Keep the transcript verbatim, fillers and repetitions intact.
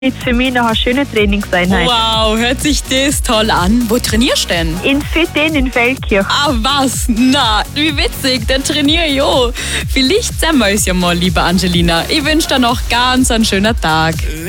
Jetzt für mich noch eine schöne Trainingseinheit. Wow, hört sich das toll an. Wo trainierst du denn? In Fitten in Feldkirch. Ah, was? Na, wie witzig, dann trainiere ich auch. Vielleicht sehen wir uns ja mal, liebe Angelina. Ich wünsche dir noch ganz einen schönen Tag.